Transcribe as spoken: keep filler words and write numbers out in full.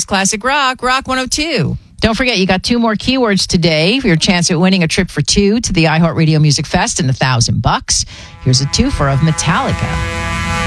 Classic Rock, Rock one oh two. Don't forget, you got two more keywords today for your chance at winning a trip for two to the iHeartRadio Music Fest and a thousand bucks. Here's a twofer of Metallica.